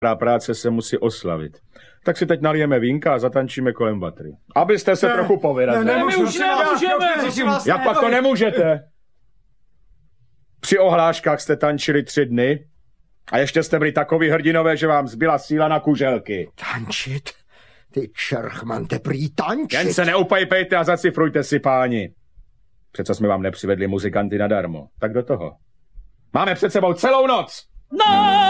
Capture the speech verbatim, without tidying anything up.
práce se musí oslavit. Tak si teď nalijeme vínka a zatančíme kolem vatry. Abyste se ne, trochu povyrazili. Ne, nemůžu, už nemůžeme. Jak pak to nemůžete? Při ohláškách jste tančili tři dny a ještě jste byli takový hrdinové, že vám zbyla síla na kuželky. Tančit? Ty čerchmante, prý tančit. Jen se neupajpejte a zacifrujte si, páni. Přece jsme vám nepřivedli muzikanty nadarmo. Tak do toho. Máme před sebou celou noc. No!